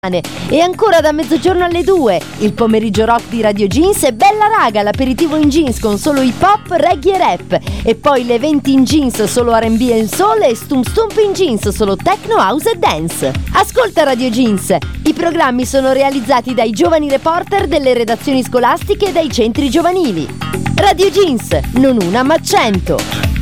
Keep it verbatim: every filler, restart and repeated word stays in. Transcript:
E ancora da mezzogiorno alle due il pomeriggio rock di Radio Jeans e Bella Raga, l'aperitivo in jeans con solo hip hop, reggae e rap. E poi le venti in jeans solo R and B e soul e Stump Stump in jeans solo techno, house e dance. Ascolta Radio Jeans, i programmi sono realizzati dai giovani reporter delle redazioni scolastiche e dai centri giovanili. Radio Jeans, non una ma cento.